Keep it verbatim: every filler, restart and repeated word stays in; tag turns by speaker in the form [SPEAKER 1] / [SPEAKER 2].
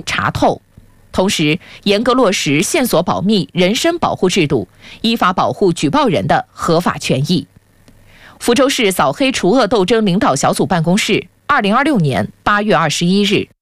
[SPEAKER 1] 查透。同时，严格落实线索保密、人身保护制度，依法保护举报人的合法权益。福州市扫黑除恶斗争领导小组办公室，二零二六年八月二十一日